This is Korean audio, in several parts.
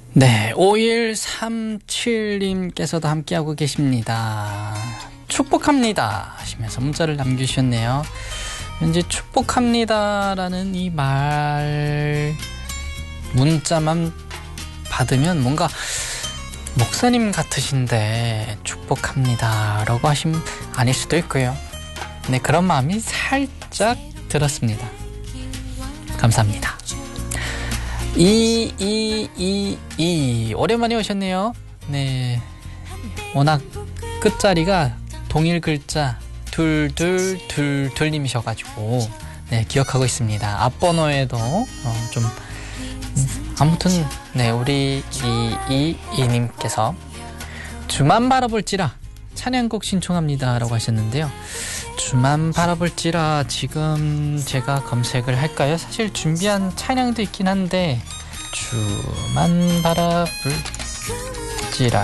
네, 5137님께서도 함께하고 계십니다. 축복합니다 하시면서 문자를 남겨주셨네요. 왠지 축복합니다라는 이 말 문자만 받으면 뭔가 목사님 같으신데 축복합니다 라고 하시면 아닐 수도 있고요. 네, 그런 마음이 살짝 들었습니다. 감사합니다. 2222 오랜만에 오셨네요. 네, 워낙 끝자리가 동일 글자 둘둘둘둘님이셔가지고 네, 기억하고 있습니다. 앞번호에도 좀 아무튼 네, 우리 이님께서 주만 바라볼지라 찬양곡 신청합니다 라고 하셨는데요. 주만 바라볼지라 지금 제가 검색을 할까요? 사실 준비한 찬양도 있긴 한데 주만 바라볼지라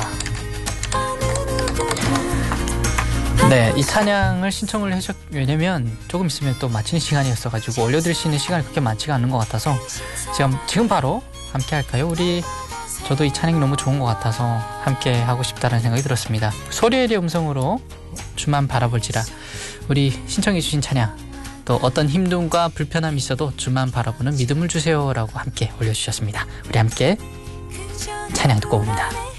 네, 이 찬양을 신청을 왜냐면 조금 있으면 또 마치는 시간이었어가지고 올려드릴 수 있는 시간이 그렇게 많지가 않은 것 같아서 지금 바로 함께 할까요? 저도 이 찬양이 너무 좋은 것 같아서 함께 하고 싶다는 생각이 들었습니다. 소리엘의 음성으로 주만 바라볼지라 우리 신청해 주신 찬양, 또 어떤 힘듦과 불편함이 있어도 주만 바라보는 믿음을 주세요 라고 함께 올려주셨습니다. 우리 함께 찬양 듣고 옵니다.